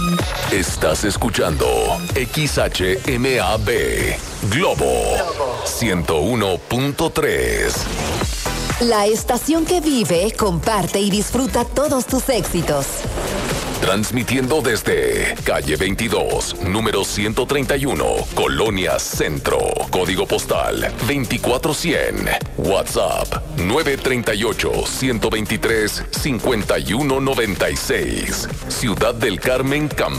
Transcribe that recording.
Estás escuchando XHMAB Globo 101.3. La estación que vive, comparte y disfruta todos tus éxitos. Transmitiendo desde calle 22, número 131, Colonia Centro. Código postal 24100. WhatsApp 938-123-5196. Ciudad del Carmen, Campeche.